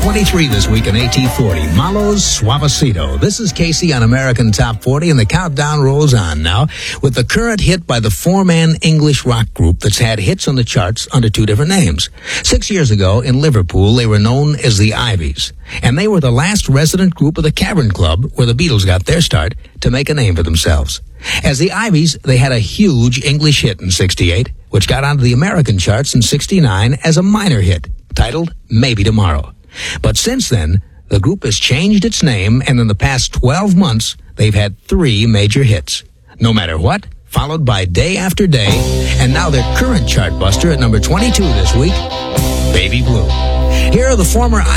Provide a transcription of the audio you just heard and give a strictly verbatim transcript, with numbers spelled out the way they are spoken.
twenty-three this week in A T forty. Malo's Suavecito. This is Casey on American Top forty, and the countdown rolls on now with the current hit by the four-man English rock group that's had hits on the charts under two different names. Six years ago in Liverpool, they were known as the Ivies, and they were the last resident group of the Cavern Club, where the Beatles got their start, to make a name for themselves. As the Ivies, they had a huge English hit in sixty-eight, which got onto the American charts in sixty-nine as a minor hit, titled Maybe Tomorrow. But since then, the group has changed its name, and in the past twelve months, they've had three major hits. No Matter What, followed by Day After Day, and now their current chart buster at number twenty-two this week, Baby Blue. Here are the former